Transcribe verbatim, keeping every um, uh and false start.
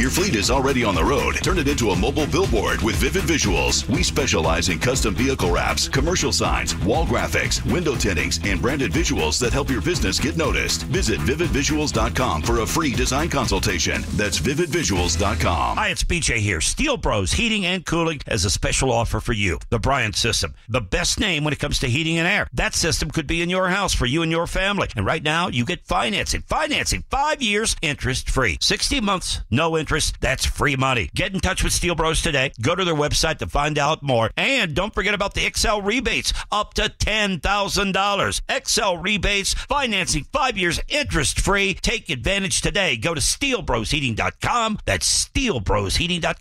Your fleet is already on the road. Turn it into a mobile billboard with Vivid Visuals. We specialize in custom vehicle wraps, commercial signs, wall graphics, window tintings, and branded visuals that help your business get noticed. Visit vivid visuals dot com for a free design consultation. That's vivid visuals dot com. Hi, it's B J here. Steel Bros Heating and Cooling has a special offer for you. The Bryant System. The best name when it comes to heating and air. That system could be in your house for you and your family. And right now, you get financing. Financing. Five years, interest-free. sixty months, no interest. That's free money. Get in touch with Steel Bros today. Go to their website to find out more. And don't forget about the X L rebates. Up to ten thousand dollars. X L rebates. Financing. Five years, interest-free. Take advantage today. Go to steel bros heating dot com. That's steel bros heating dot